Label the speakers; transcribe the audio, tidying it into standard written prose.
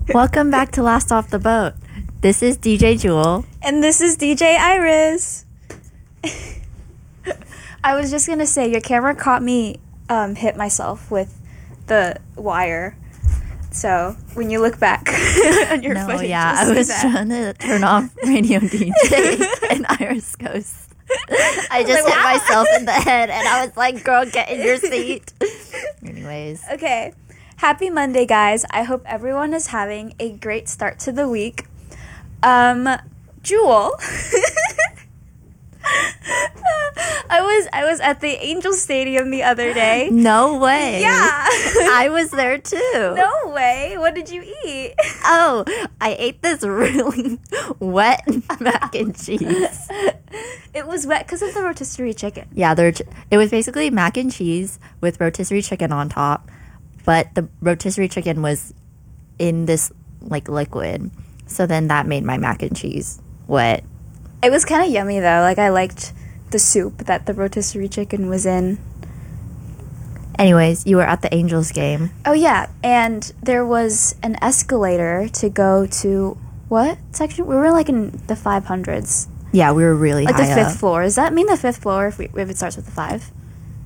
Speaker 1: Welcome back to Last Off the Boat. This is DJ Jewel.
Speaker 2: And this is DJ Iris. I was just going to say, your camera caught me hit myself with the wire. So, when you look back on your footage,
Speaker 1: I was trying to turn off Radio DJ and Iris goes. I just hit myself in the head and I was like, girl, get in your seat. Anyways.
Speaker 2: Okay. Happy Monday, guys. I hope everyone is having a great start to the week. Jewel. I was at the Angel Stadium the other day.
Speaker 1: No way.
Speaker 2: Yeah.
Speaker 1: I was there too.
Speaker 2: No way. What did you eat?
Speaker 1: Oh, I ate this really wet mac and cheese.
Speaker 2: It was wet because of the rotisserie chicken.
Speaker 1: Yeah, it was basically mac and cheese with rotisserie chicken on top, but the rotisserie chicken was in this like liquid. So then that made my mac and cheese wet.
Speaker 2: It was kind of yummy though. Like I liked the soup that the rotisserie chicken was in.
Speaker 1: Anyways, you were at the Angels game.
Speaker 2: Oh yeah, and there was an escalator to go to what section? We were like in the 500s.
Speaker 1: Yeah, we were really
Speaker 2: like
Speaker 1: high
Speaker 2: the
Speaker 1: up.
Speaker 2: fifth floor. Does that mean the fifth floor if it starts with the 5?